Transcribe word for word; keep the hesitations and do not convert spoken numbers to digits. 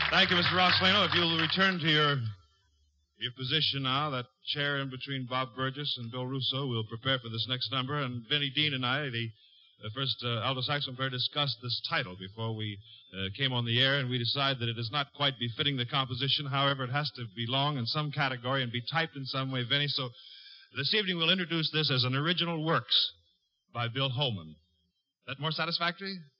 Thank you, Mister Roslino. If you'll return to your your position now, that chair in between Bob Burgess and Bill Russo, we'll prepare for this next number. And Vinnie Dean and I, the, the first uh, alto saxophone player, discussed this title before we uh, came on the air, and we decided that it is not quite befitting the composition. However, it has to belong in some category and be typed in some way, Vinnie. So this evening we'll introduce this as an original works by Bill Holman. That more satisfactory?